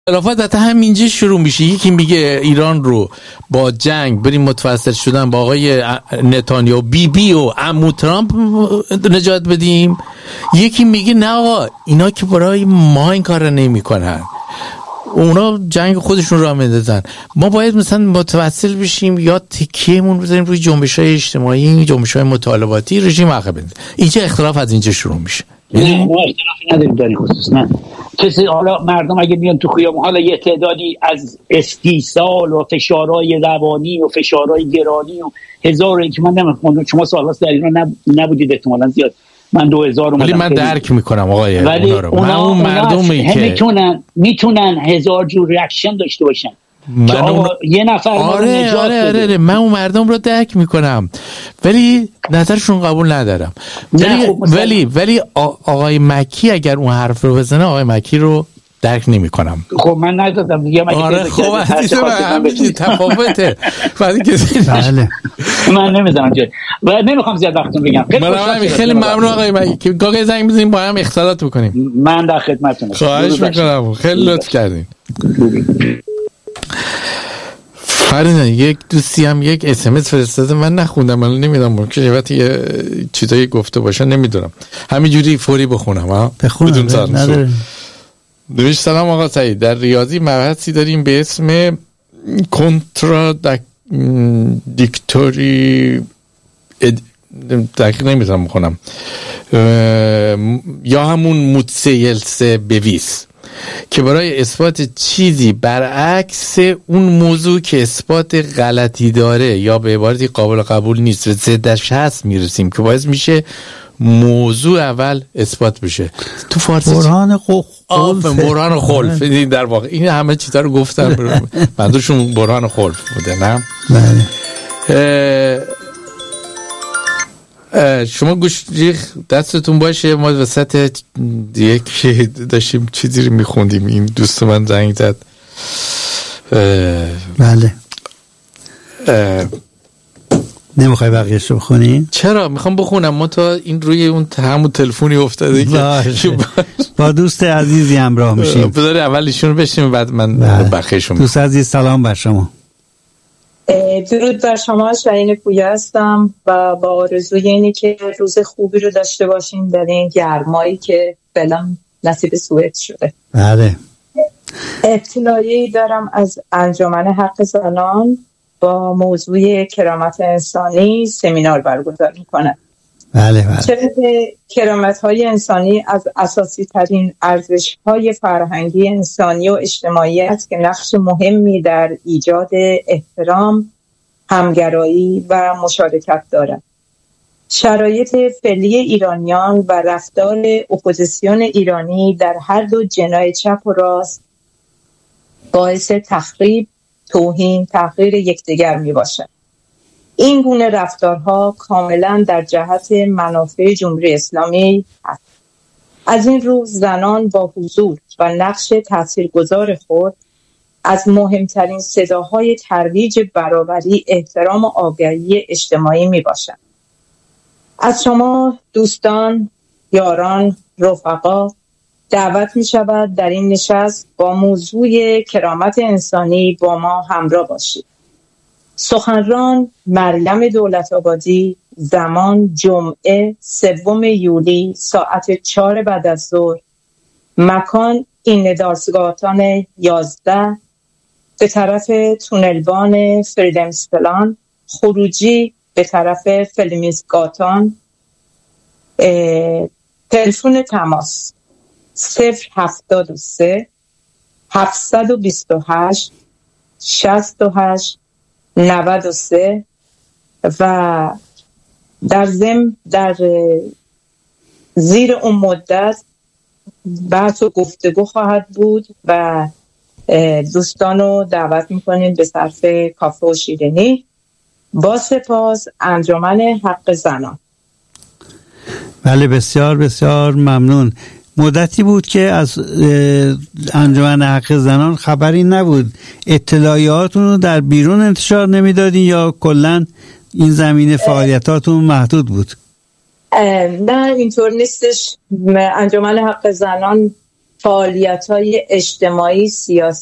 اختلافات همینجا شروع میشه. یکی میگه ایران رو با جنگ بریم متوسل شدن با آقای نتانیاهو بی و عمو ترامپ نجات بدیم، یکی میگه نه آقا اینا که برای ما این کار رو نمی کنن، اونا جنگ خودشون رو میندازن، ما باید مثلا متوسل بشیم یا تکیهمون بزنیم روی جنبش‌های اجتماعی، جنبش‌های مطالباتی، رژیم عقب بنده. اینجا اختلاف از اینجا شروع میشه. نه ما اختلافی نداریم در این خصوص. نه کسی، حالا مردم اگه میان تو خیابون، حالا یه تعدادی از استیصال و فشارهای روانی و فشارهای گرانی و هزار که من نمی‌خوام، شما سال‌هاست در ایران نبودید احتمالاً زیاد، من 2000 اومدم، ولی من درک میکنم آقای اونا رو. من اون مردمی که میتونن هزار جور ریاکشن داشته باشن یه نفر آره من اون مردم رو درک میکنم ولی نظرشون قبول ندارم. ولی آقای مکی اگر اون حرف رو بزنه، آقای مکی رو درک نمیکنم. خب من ندادم دیگه. آره خب همین تفاوته. بله من نمیذارم جای و نمیخوام زیاد وقتتون بگم. خیلی ممنون آقای مکی که گاگه زنگ بزنیم با هم اختلاط بکنیم. من در خدمتتونم. خواهش میکنم، خیلی لطف کردین. فرینه یک دوستی هم یک اسمس فرستاده، من نخوندم، من نمیدونم ممکنه وقتی یه چیزایی گفته باشه، نمیدونم، همینجوری فوری بخونم ها بدون سانسور. دویش سلام آقا سعید، در ریاضی مبحثی داریم به اسم کنترادیکتوری دقیق نمیتونم بخونم یا همون موتسیلسه بویس که برای اثبات چیزی برعکس اون موضوع که اثبات غلطی داره یا به عبارتی قابل قبول نیست و ضدش هست میرسیم که باعث میشه موضوع اول اثبات بشه. تو فارسی برهان خلف در واقع این همه چیزا رو گفتم منظورشون برهان خلف بوده. نه بله. شما گوش دستتون باشه، ما وسط یک داشتیم چیزی رو میخوندیم، این دوست من زنگ زد. بله نمیخوای بقیه‌اش رو بخونی؟ چرا میخوام بخونم، ما تا این روی اون همون تلفنی افتاده که با دوست عزیزی همراه میشیم. بذاری اول ایشون رو بشنیم بعد من بقیه‌شو. دوست عزیز سلام بر شما. درود بر شما، شاهین پویا هستم و با آرزوی اینی که روز خوبی رو داشته باشیم در این گرمایی که فعلا نصیب سوئد شده. بله. اطلاعی دارم از انجمن حق زنان با موضوع کرامت انسانی سمینار برگزار میکنه. بله بله. چرا که کرامت‌های انسانی از اساسی ترین ارزش‌های فرهنگی انسانی و اجتماعی است که نقش مهمی در ایجاد احترام، همگرایی و مشارکت دارد. شرایط فعلی ایرانیان و رفتار اپوزیسیون ایرانی در هر دو جناح چپ و راست باعث تخریب، توهین، تحقیر یکدیگر میباشد. این گونه رفتارها کاملا در جهت منافع جمهوری اسلامی است. از این رو زنان با حضور و نقش تاثیرگذار خود از مهمترین صداهای ترویج برابری، احترام و آگاهی اجتماعی می باشند. از شما دوستان، یاران، رفقا دعوت می شود در این نشست با موضوع کرامت انسانی با ما همراه باشید. سخنران مریم دولت‌آبادی، زمان جمعه 3 یولی ساعت 4 بعد از ظهر، مکان ایندالسگاتان 11 به طرف تونلبان فریدمسپلان، خروجی به طرف فلمیزگاتان. تلفن تماس 073 728 68 93 و در ضمن در زیر اون مدت بحث و گفتگو خواهد بود و دوستان رو دعوت میکنیم به صرف کافه و شیرینی. با سپاس، انجمن حق زنان. بله بسیار بسیار ممنون. مدتی بود که از انجمن حق زنان خبری نبود. اطلاعاتون رو در بیرون انتشار نمیدادین یا کلن این زمینه فعالیتاتون محدود بود؟ نه اینطور نیستش. انجمن حق زنان فعالیت‌های اجتماعی، سیاسی